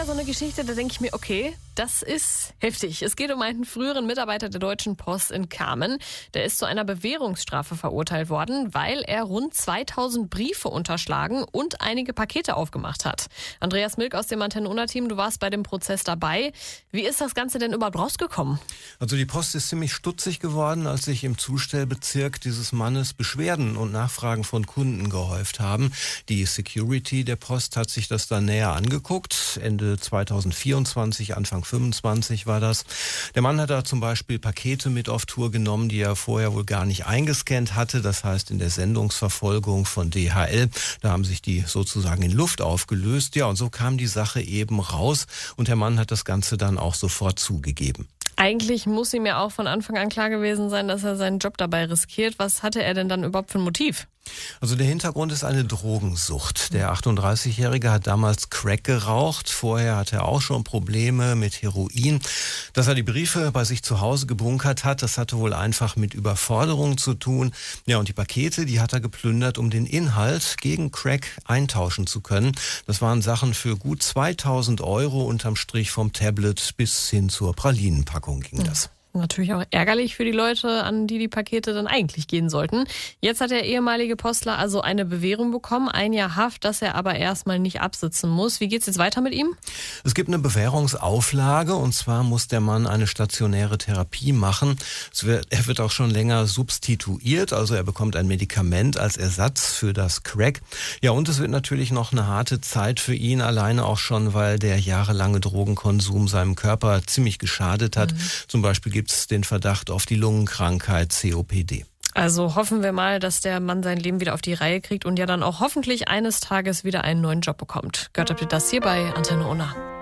so eine Geschichte, da denke ich mir, okay, das ist heftig. Es geht um einen früheren Mitarbeiter der Deutschen Post in Kamen. Der ist zu einer Bewährungsstrafe verurteilt worden, weil er rund 2000 Briefe unterschlagen und einige Pakete aufgemacht hat. Andreas Milk aus dem Antenne-Unna-Team, du warst bei dem Prozess dabei. Wie ist das Ganze denn überhaupt rausgekommen? Also die Post ist ziemlich stutzig geworden, als sich im Zustellbezirk dieses Mannes Beschwerden und Nachfragen von Kunden gehäuft haben. Die Security der Post hat sich das dann näher angeguckt. Ende 2024, Anfang 25 war das. Der Mann hat da zum Beispiel Pakete mit auf Tour genommen, die er vorher wohl gar nicht eingescannt hatte. Das heißt, in der Sendungsverfolgung von DHL, da haben sich die sozusagen in Luft aufgelöst. Ja, und so kam die Sache eben raus. Und der Mann hat das Ganze dann auch sofort zugegeben. Eigentlich muss ihm ja auch von Anfang an klar gewesen sein, dass er seinen Job dabei riskiert. Was hatte er denn dann überhaupt für ein Motiv? Also der Hintergrund ist eine Drogensucht. Der 38-Jährige hat damals Crack geraucht. Vorher hatte er auch schon Probleme mit Heroin. Dass er die Briefe bei sich zu Hause gebunkert hat, das hatte wohl einfach mit Überforderung zu tun. Ja, und die Pakete, die hat er geplündert, um den Inhalt gegen Crack eintauschen zu können. Das waren Sachen für gut 2000 Euro unterm Strich, vom Tablet bis hin zur Pralinenpackung ging das. Natürlich auch ärgerlich für die Leute, an die die Pakete dann eigentlich gehen sollten. Jetzt hat der ehemalige Postler also eine Bewährung bekommen, 1 Jahr Haft, das er aber erstmal nicht absitzen muss. Wie geht's jetzt weiter mit ihm? Es gibt eine Bewährungsauflage, und zwar muss der Mann eine stationäre Therapie machen. Er wird auch schon länger substituiert, also er bekommt ein Medikament als Ersatz für das Crack. Ja, und es wird natürlich noch eine harte Zeit für ihn, alleine auch schon, weil der jahrelange Drogenkonsum seinem Körper ziemlich geschadet hat. Zum Beispiel gibt es den Verdacht auf die Lungenkrankheit COPD. Also hoffen wir mal, dass der Mann sein Leben wieder auf die Reihe kriegt und ja dann auch hoffentlich eines Tages wieder einen neuen Job bekommt. Gehört habt ihr das hier bei Antenne Unna.